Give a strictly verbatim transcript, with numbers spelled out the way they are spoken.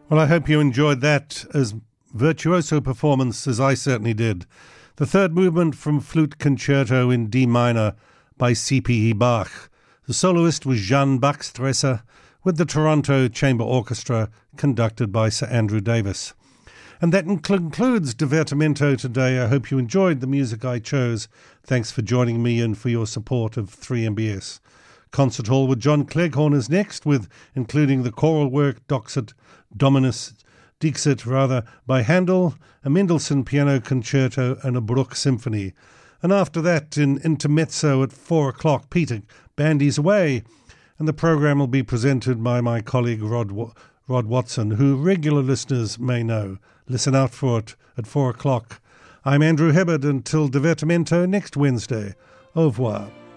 Well, I hope you enjoyed that as virtuoso performance as I certainly did. The third movement from Flute Concerto in D minor by C P E Bach. The soloist was Jan Bachstresser with the Toronto Chamber Orchestra conducted by Sir Andrew Davis. And that concludes Divertimento today. I hope you enjoyed the music I chose. Thanks for joining me and for your support of three M B S. Concert Hall with John Cleghorn is next, with including the choral work Doxit Dominus Dixit, rather, by Handel, a Mendelssohn Piano Concerto and a Bruch Symphony. And after that, in intermezzo at four o'clock, Peter Bandy's Away. And the programme will be presented by my colleague Rod, Rod Watson, who regular listeners may know. Listen out for it at four o'clock. I'm Andrew Hibbard until Divertimento next Wednesday. Au revoir.